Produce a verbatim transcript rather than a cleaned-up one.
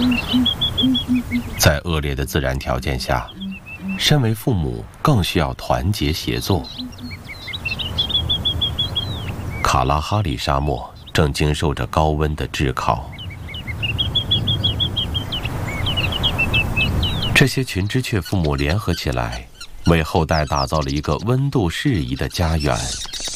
在恶劣的自然条件下，身为父母更需要团结协作。卡拉哈里沙漠正经受着高温的炙烤，这些群枝雀父母联合起来，为后代打造了一个温度适宜的家园。